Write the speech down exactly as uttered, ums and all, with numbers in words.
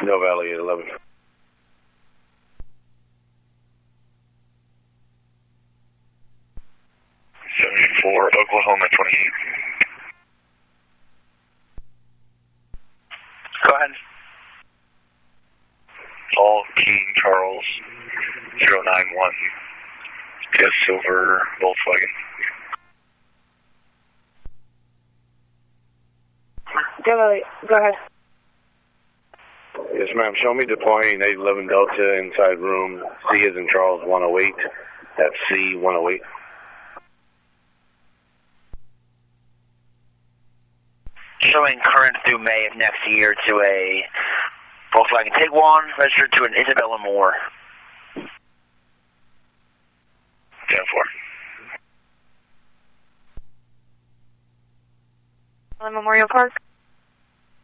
No Valley eight eleven. seventy-four, Oklahoma twenty-eight. Go ahead. Paul King Charles, zero nine one. Yes, silver Volkswagen. Go, go ahead. Yes, ma'am. Show me deploying eight eleven Delta inside room C is in Charles one oh eight. That's C one oh eight. Showing current through May of next year to a Volkswagen Tiguan registered to an Isabella Moore. ten four. Memorial Park.